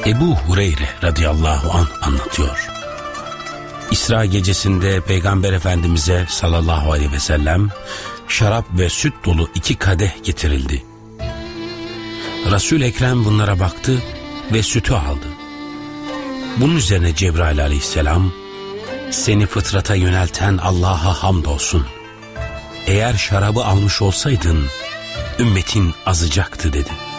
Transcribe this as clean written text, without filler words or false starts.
Ebu Hureyre radıyallahu anh anlatıyor. İsra gecesinde Peygamber Efendimiz'e sallallahu aleyhi ve sellem şarap ve süt dolu 2 kadeh getirildi. Resul-i Ekrem bunlara baktı ve sütü aldı. Bunun üzerine Cebrail aleyhisselam, seni fıtrata yönelten Allah'a hamdolsun. Eğer şarabı almış olsaydın ümmetin azacaktı dedi.